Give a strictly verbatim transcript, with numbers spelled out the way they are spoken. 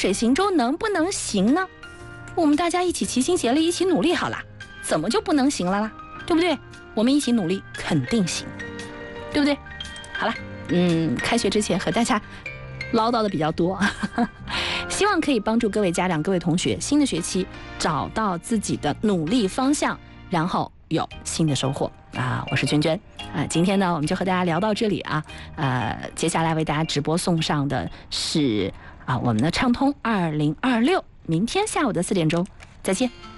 水行舟能不能行呢？我们大家一起齐心协力，一起努力好了，怎么就不能行了啦？对不对？我们一起努力，肯定行，对不对？好了，嗯，开学之前和大家唠叨的比较多，希望可以帮助各位家长、各位同学，新的学期找到自己的努力方向，然后有新的收获啊！我是娟娟啊，今天呢我们就和大家聊到这里啊，呃，接下来为大家直播送上的是啊我们的畅通二零二六，明天下午的四点钟再见。